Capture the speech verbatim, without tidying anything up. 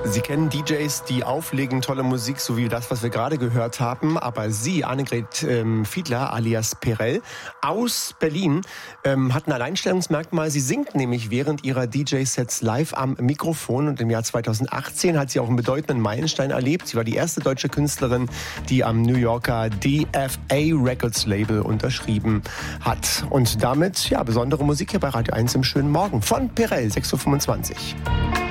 Sie kennen D Js, die auflegen tolle Musik, so wie das, was wir gerade gehört haben. Aber Sie, Annegret ähm, Fiedler alias Perel aus Berlin, ähm, hat ein Alleinstellungsmerkmal. Sie singt nämlich während ihrer D J-Sets live am Mikrofon. Und im Jahr zweitausendachtzehn hat sie auch einen bedeutenden Meilenstein erlebt. Sie war die erste deutsche Künstlerin, die am New Yorker D F A Records Label unterschrieben hat. Und damit, ja, besondere Musik hier bei Radio eins im schönen Morgen von Perel, sechs Uhr fünfundzwanzig.